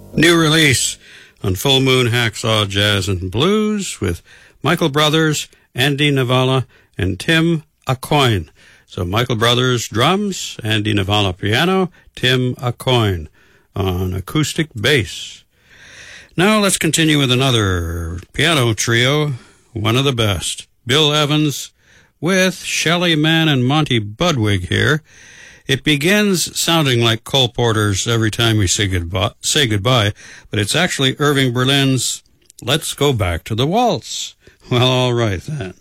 New release on Full Moon Hacksaw Jazz and Blues with Michael Brothers, Andy Navala, and Tim Aucoin. So Michael Brothers drums, Andy Navala piano, Tim Aucoin on acoustic bass. Now let's continue with another piano trio, one of the best. Bill Evans with Shelley Mann and Monty Budwig here. It begins sounding like Cole Porter's Every Time We Say Goodbye, but it's actually Irving Berlin's Let's Go Back to the Waltz. Well, all right then.